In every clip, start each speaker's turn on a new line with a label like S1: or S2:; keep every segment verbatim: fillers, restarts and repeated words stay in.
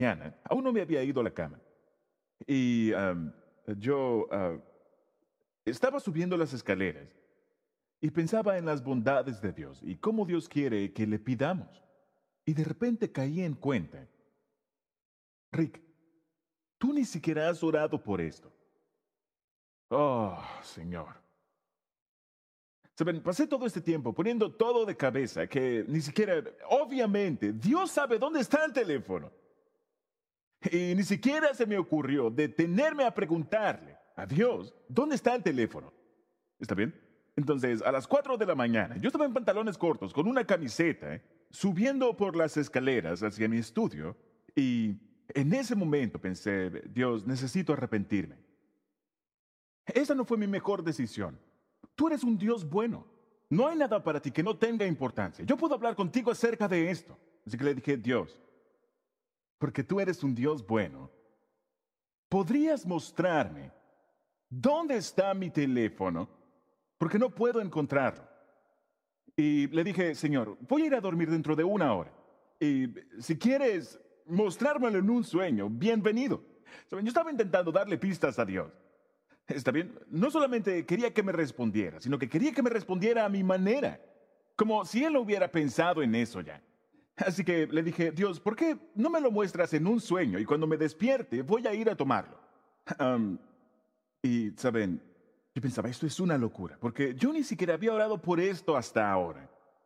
S1: mañana, aún no me había ido a la cama. Y am, yo ah, estaba subiendo las escaleras y pensaba en las bondades de Dios y cómo Dios quiere que le pidamos. Y de repente caí en cuenta, Rick, tú ni siquiera has orado por esto. Oh, Señor. Saben, pasé todo este tiempo poniendo todo de cabeza que ni siquiera, obviamente, Dios sabe dónde está el teléfono. Y ni siquiera se me ocurrió detenerme a preguntarle a Dios dónde está el teléfono. ¿Está bien? Entonces, a las cuatro de la mañana, yo estaba en pantalones cortos, con una camiseta, ¿eh? Subiendo por las escaleras hacia mi estudio, y en ese momento pensé, Dios, necesito arrepentirme. Esa no fue mi mejor decisión. Tú eres un Dios bueno. No hay nada para ti que no tenga importancia. Yo puedo hablar contigo acerca de esto. Así que le dije, Dios, porque tú eres un Dios bueno, ¿podrías mostrarme dónde está mi teléfono? Porque no puedo encontrarlo. Y le dije, Señor, voy a ir a dormir dentro de una hora. Y si quieres mostrármelo en un sueño, bienvenido. ¿Saben? Yo estaba intentando darle pistas a Dios. ¿Está bien? No solamente quería que me respondiera, sino que quería que me respondiera a mi manera. Como si él no hubiera pensado en eso ya. Así que le dije, Dios, ¿por qué no me lo muestras en un sueño y cuando me despierte voy a ir a tomarlo? Um, y, ¿saben? Yo pensaba, esto es una locura, porque yo ni siquiera había orado por esto hasta ahora.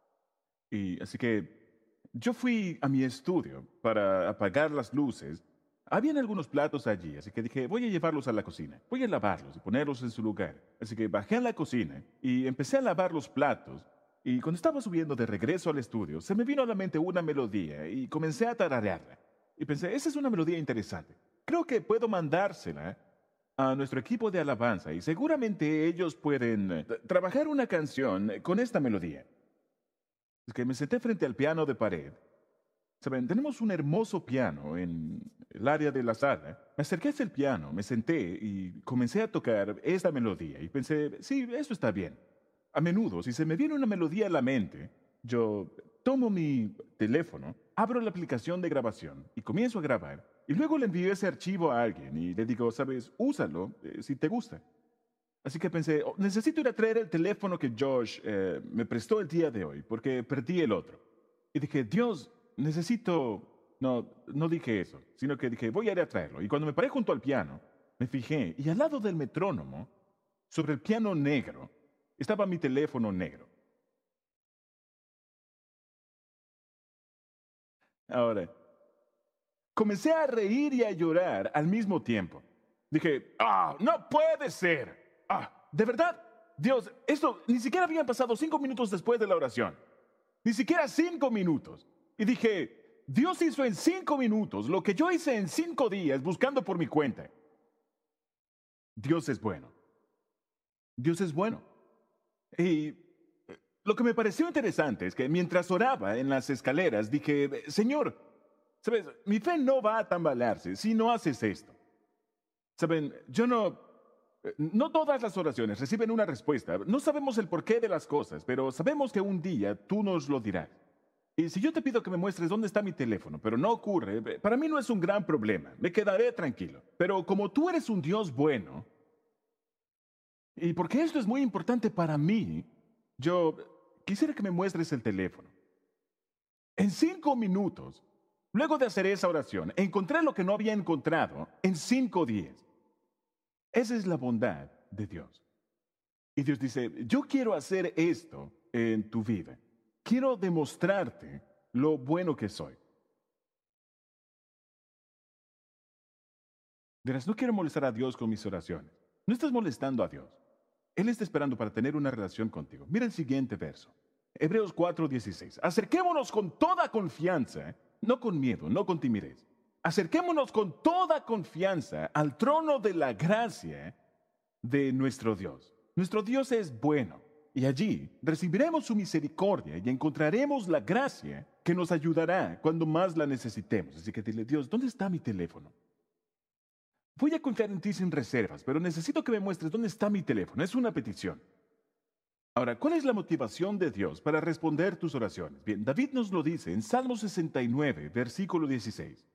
S1: Y así que yo fui a mi estudio para apagar las luces. Habían algunos platos allí, así que dije, voy a llevarlos a la cocina. Voy a lavarlos y ponerlos en su lugar. Así que bajé a la cocina y empecé a lavar los platos. Y cuando estaba subiendo de regreso al estudio, se me vino a la mente una melodía y comencé a tararearla. Y pensé, esa es una melodía interesante. Creo que puedo mandársela a nuestro equipo de alabanza y seguramente ellos pueden eh, trabajar una canción con esta melodía. Es que me senté frente al piano de pared. Saben, tenemos un hermoso piano en el área de la sala. Me acerqué hacia el piano, me senté y comencé a tocar esta melodía. Y pensé, sí, eso está bien. A menudo, si se me viene una melodía a la mente, yo tomo mi teléfono, abro la aplicación de grabación y comienzo a grabar. Y luego le envío ese archivo a alguien y le digo, sabes, úsalo eh, si te gusta. Así que pensé, "Oh, necesito ir a traer el teléfono que Josh eh, me prestó el día de hoy, porque perdí el otro. Y dije, Dios, necesito... No, no dije eso, sino que dije, voy a ir a traerlo. Y cuando me paré junto al piano, me fijé, y al lado del metrónomo, sobre el piano negro, estaba mi teléfono negro. Ahora, comencé a reír y a llorar al mismo tiempo. Dije, ah, no puede ser. Ah, ¿de verdad? Dios, esto ni siquiera habían pasado cinco minutos después de la oración. Ni siquiera cinco minutos. Y dije, Dios hizo en cinco minutos lo que yo hice en cinco días buscando por mi cuenta. Dios es bueno. Dios es bueno. Y eh, lo que me pareció interesante es que mientras oraba en las escaleras, dije, Señor, ¿sabes? Mi fe no va a tambalearse si no haces esto. Saben, yo no... eh, No todas las oraciones reciben una respuesta. No sabemos el porqué de las cosas, pero sabemos que un día tú nos lo dirás. Y si yo te pido que me muestres dónde está mi teléfono, pero no ocurre, eh, para mí no es un gran problema. Me quedaré tranquilo. Pero como tú eres un Dios bueno, y porque esto es muy importante para mí, yo quisiera que me muestres el teléfono. En cinco minutos, luego de hacer esa oración, encontré lo que no había encontrado en cinco días. Esa es la bondad de Dios. Y Dios dice, yo quiero hacer esto en tu vida. Quiero demostrarte lo bueno que soy. Verás, no quiero molestar a Dios con mis oraciones. No estás molestando a Dios. Él está esperando para tener una relación contigo. Mira el siguiente verso. Hebreos cuatro dieciséis. Acerquémonos con toda confianza, no con miedo, no con timidez. Acerquémonos con toda confianza al trono de la gracia de nuestro Dios. Nuestro Dios es bueno y allí recibiremos su misericordia y encontraremos la gracia que nos ayudará cuando más la necesitemos. Así que dile, Dios, ¿dónde está mi teléfono? Voy a confiar en ti sin reservas, pero necesito que me muestres dónde está mi teléfono. Es una petición. Ahora, ¿cuál es la motivación de Dios para responder tus oraciones? Bien, David nos lo dice en Salmo sesenta y nueve, versículo dieciséis.